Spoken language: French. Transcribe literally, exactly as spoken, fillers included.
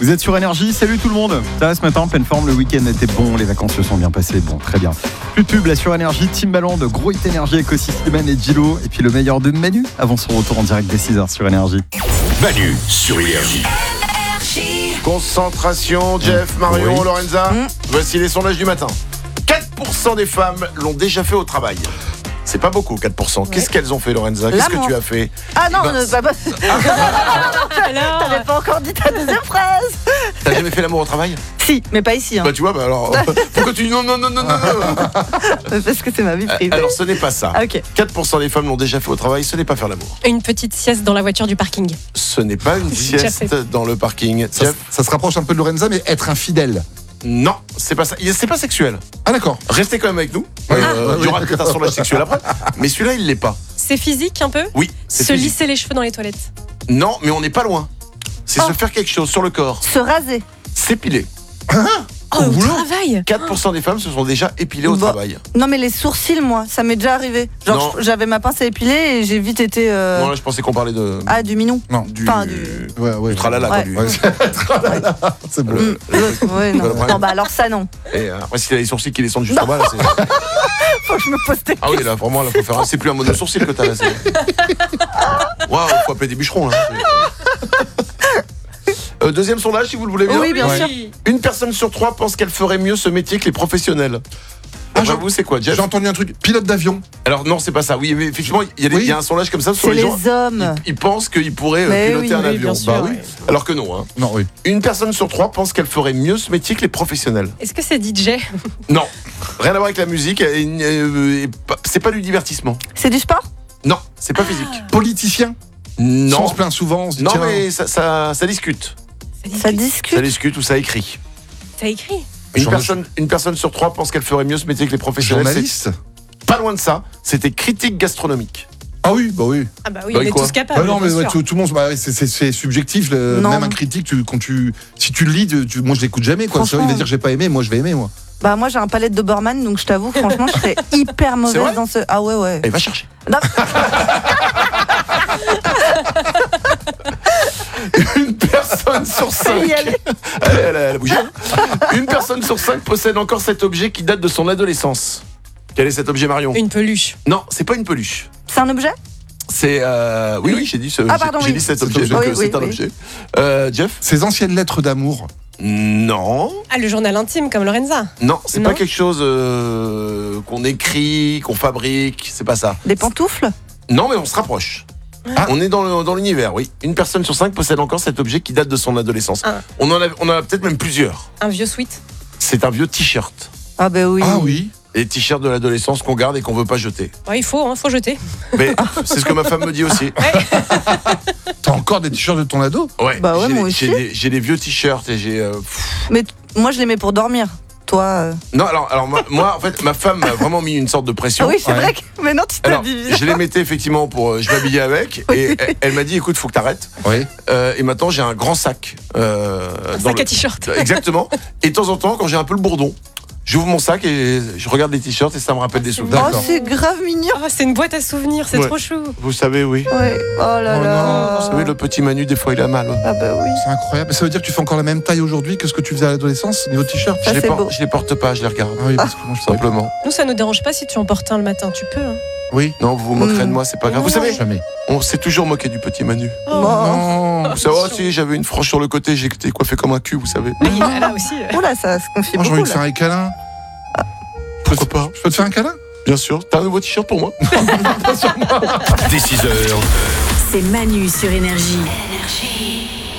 Vous êtes sur Énergie, salut tout le monde. Ça va ce matin, en pleine forme, le week-end était bon, les vacances se sont bien passées, bon, très bien. Plus de pub là sur Énergie, Timbaland, Gros Hit Énergie, Ecosystem et Gilo. Et puis le meilleur de Manu, avant son retour en direct des six heures sur Énergie. Manu sur Énergie. Concentration, Jeff, Marion, Oui. Lorenza. Voici les sondages du matin. quatre pour cent des femmes l'ont déjà fait au travail. C'est pas beaucoup, quatre pour cent. Qu'est-ce qu'elles ont fait, Lorenza? Qu'est-ce que L'amour. tu as fait? Ah non, Ben, ne- bah, bah, Alors, t'avais pas encore dit ta deuxième phrase. T'as jamais fait l'amour au travail? Si, mais pas ici, hein. Bah tu vois, bah alors pourquoi tu dis non, non, non, non, non, non. Parce que c'est ma vie privée. Alors ce n'est pas ça. Ah, ok. quatre pour cent des femmes l'ont déjà fait au travail, ce n'est pas faire l'amour. une petite sieste dans la voiture du parking. Ce n'est pas une J'ai déjà sieste dans le parking. Ça, Jeff? ça se rapproche un peu de Lorenza, mais être infidèle. Non, c'est pas ça. C'est pas sexuel. Ah d'accord. Restez quand même avec nous. Oui, Euh, oui, il y aura oui. peut-être un sondage sexuel après. Mais celui-là, il l'est pas. C'est physique un peu. Oui, c'est Se physique. lisser les cheveux dans les toilettes. Non, mais on n'est pas loin. C'est Oh. se faire quelque chose sur le corps. Se raser. S'épiler. Oh, au boulot travail. quatre pour cent des femmes se sont déjà épilées au Bah. travail. Non, mais les sourcils, moi, ça m'est déjà arrivé. Genre, Non. je- j'avais ma pince à épiler et j'ai vite été. euh, Non, là, je pensais qu'on parlait de. Ah, du minou. Non. du. enfin, du- Ouais, ouais. du tralala, Ouais. quoi, du- Ouais, c'est bon. le- Mm, l'autre, ouais, non. Voilà, problème. Non, bah alors ça, non. Et euh, après, si t'as les sourcils qui descendent juste en bas, là, c'est. Faut que je me pose des Ah oui, là, vraiment, là, faut faire. un- C'est plus un mono sourcil que t'as là. c'est- Waouh, faut appeler des bûcherons, là. Euh, deuxième sondage, si vous le voulez bien. Oui, bien sûr. Une personne sur trois pense qu'elle ferait mieux ce métier que les professionnels. Ah, D'après j'ai- vous, c'est quoi, Jeff? J'ai entendu un truc. Pilote d'avion. Alors non, c'est pas ça. Oui, mais effectivement, il y, a des- Oui. il y a un sondage comme ça sur C'est les gens. les hommes. Ils, ils pensent qu'ils pourraient euh, Mais piloter oui, un oui, avion. bien sûr, Bah oui. ouais. Alors que non. Hein. Non, oui. Une personne sur trois pense qu'elle ferait mieux ce métier que les professionnels. Est-ce que c'est D J? Non, rien à voir avec la musique. et, euh, et pas- c'est pas du divertissement. C'est du sport? Non, c'est pas physique. Politicien. Si Non, on se plaint souvent, on se dit non, tiens, mais ça, ça, ça discute. Ça discute. Ça discute ou ça écrit. Ça écrit. Une Journal- personne, une personne sur trois pense qu'elle ferait mieux ce métier que les professionnels. journaliste. C'est pas loin de ça. C'était critique gastronomique. Ah oui, bah oui. Ah bah oui, Bah, on est quoi tous capables. Bah non, mais bien ouais, sûr. tout, tout le monde, bah, ouais, c'est- c'est c'est subjectif. le- Non. même un critique, tu, quand tu, si tu le lis, tu- tu- moi je l'écoute jamais. Quoi. Franchement. Il va dire j'ai pas aimé, moi je vais aimer moi. Bah, moi, j'ai un palais de Doberman, donc je t'avoue, franchement, je serais hyper vrai mauvaise dans ce. Ah ouais, ouais. Et va chercher. Non. Une personne sur cinq. Y aller. Elle, elle, elle a bougé. Une personne sur cinq possède encore cet objet qui date de son adolescence. Quel est cet objet, Marion? Une peluche. Non, c'est pas une peluche. C'est un objet? C'est euh, oui, oui, j'ai dit ce, Ah, j'ai- pardon, j'ai oui. dit cet Cet objet. objet. donc, Oui, euh, oui, c'est un oui. objet. Euh, Jeff? Ces anciennes lettres d'amour. Non, Ah, le journal intime comme Lorenza. non, c'est Non. pas quelque chose euh, qu'on écrit, qu'on fabrique. C'est pas ça. Des pantoufles? Non, mais on se rapproche. Ah. On est dans le- dans l'univers, oui. Une personne sur cinq possède encore cet objet qui date de son adolescence. Ah. On en a, on en a peut-être même plusieurs. Un vieux sweat. C'est un vieux t-shirt. Ah, bah oui. Ah oui. Les t-shirts de l'adolescence qu'on garde et qu'on veut pas jeter. Ouais, il faut, hein, faut jeter. Mais c'est ce que ma femme me dit aussi. T'as encore des t-shirts de ton ado? Ouais, Bah ouais, j'ai moi des- aussi. J'ai des, j'ai des vieux t-shirts et j'ai. euh, pff. Mais t- moi, je les mets pour dormir. Toi. euh, Non, alors, alors moi, moi, en fait, ma femme m'a vraiment mis une sorte de pression. Ah oui, c'est Ouais. vrai que. Mais non, tu Alors, t'habilles. je les mettais effectivement pour. euh, je m'habillais avec et elle, elle m'a dit écoute, faut que t'arrêtes. Oui. Euh, et maintenant, j'ai un grand sac. Euh, Un dans sac le- à t-shirt. Exactement. Et de temps en temps, quand j'ai un peu le bourdon, j'ouvre mon sac et je regarde les t-shirts et ça me rappelle des souvenirs. Oh, D'accord. c'est grave mignon. Ah, c'est une boîte à souvenirs, c'est Ouais. trop chou. Vous savez, oui. Ouais. Oh là Oh là. Vous savez, le petit Manu, des fois, il a mal. Ah, bah oui. C'est incroyable. Ça veut dire que tu fais encore la même taille aujourd'hui que ce que tu faisais à l'adolescence, niveau t-shirt? Ça, je, les c'est por- beau. je les porte pas, je les regarde. Ah oui, parce que moi je savais pas. Simplement. Nous, ça nous dérange pas si tu en portes un le matin, tu peux. Hein. Oui. Non, vous vous moquerez Mm. de moi, c'est pas grave. Non. Vous savez, Jamais. on s'est toujours moqué du petit Manu. Oh. Bon. Non. Vous savez, oh, si j'avais une frange sur le côté, j'étais coiffé comme un cul, vous savez. Oui, là aussi. euh. Oula, ça se confie Moi j'ai envie beaucoup de faire là. un câlin. Pourquoi pas? Je peux te faire un câlin? Bien sûr. T'as un nouveau t-shirt pour moi? Dès six heures, C'est Manu sur Énergie.